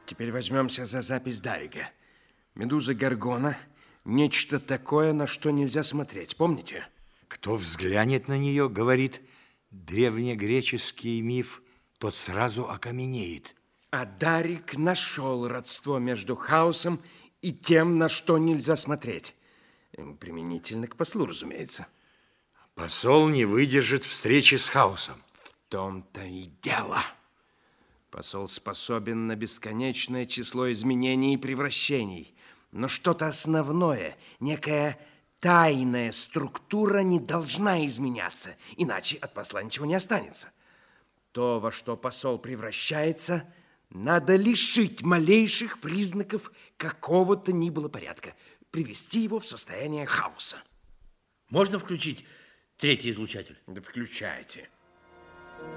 Теперь возьмемся за запись Дарига. Медуза Горгона – нечто такое, на что нельзя смотреть. Помните? Кто взглянет на нее, говорит древнегреческий миф, тот сразу окаменеет. А Дарик нашел родство между хаосом и тем, на что нельзя смотреть. Применительно к послу, разумеется. Посол не выдержит встречи с хаосом. В том-то и дело. Посол способен на бесконечное число изменений и превращений. Но что-то основное, некая тайная структура не должна изменяться, иначе от посла ничего не останется. То, во что посол превращается, надо лишить малейших признаков какого-то ни было порядка, привести его в состояние хаоса. Можно включить третий излучатель? Да включайте.